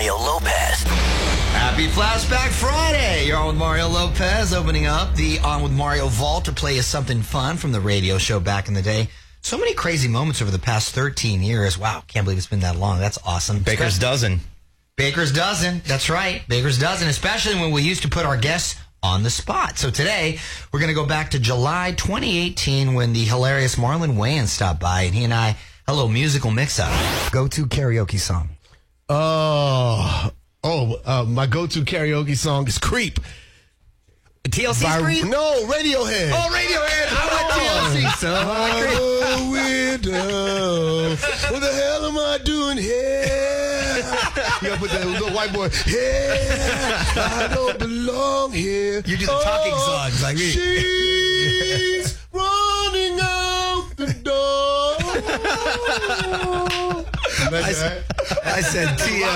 Mario Lopez. Happy Flashback Friday! You're on with Mario Lopez, opening up the On with Mario vault to play us something fun from the radio show back in the day. So many crazy moments over the past 13 years. Wow, can't believe it's been that long. That's awesome. Baker's dozen. Baker's dozen. That's right. Baker's dozen, especially when we used to put our guests on the spot. So today, we're going to go back to July 2018 when the hilarious Marlon Wayans stopped by, and he and I had a little musical mix-up. Go-to karaoke song. My go-to karaoke song is Creep. TLC Creep? No, Radiohead. Oh, Radiohead. I like TLC, son. What the hell am I doing here? You gotta put that little white boy, I don't belong here. You do the talking songs like me. She's running out the door. I said TL.